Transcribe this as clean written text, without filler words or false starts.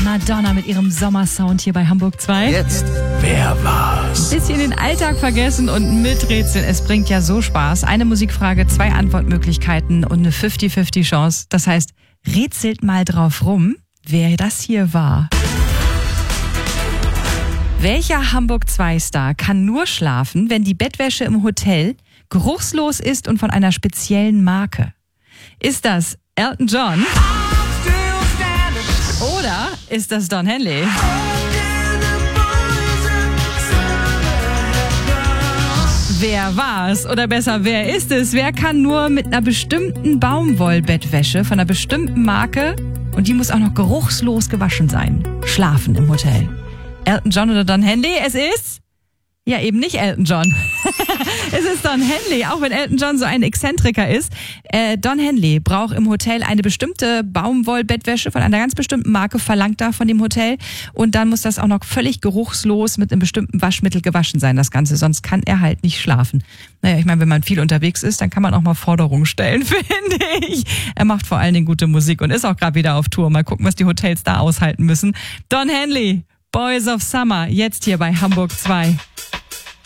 Madonna mit ihrem Sommersound hier bei Hamburg 2. Jetzt, wer war's? Ein bisschen den Alltag vergessen und miträtseln. Es bringt ja so Spaß. Eine Musikfrage, 2 Antwortmöglichkeiten und eine 50-50 Chance. Das heißt, rätselt mal drauf rum, wer das hier war. Welcher Hamburg 2-Star kann nur schlafen, wenn die Bettwäsche im Hotel geruchslos ist und von einer speziellen Marke? Ist das Elton John? Oder ist das Don Henley? Wer war's? Oder besser, wer ist es? Wer kann nur mit einer bestimmten Baumwollbettwäsche von einer bestimmten Marke, und die muss auch noch geruchslos gewaschen sein, schlafen im Hotel? Elton John oder Don Henley? Es ist... Ja, eben nicht Elton John. Es ist Don Henley, auch wenn Elton John so ein Exzentriker ist. Don Henley braucht im Hotel eine bestimmte Baumwollbettwäsche von einer ganz bestimmten Marke, verlangt da von dem Hotel. Und dann muss das auch noch völlig geruchslos mit einem bestimmten Waschmittel gewaschen sein, das Ganze. Sonst kann er halt nicht schlafen. Naja, ich meine, wenn man viel unterwegs ist, dann kann man auch mal Forderungen stellen, finde ich. Er macht vor allen Dingen gute Musik und ist auch gerade wieder auf Tour. Mal gucken, was die Hotels da aushalten müssen. Don Henley, Boys of Summer, jetzt hier bei Hamburg 2.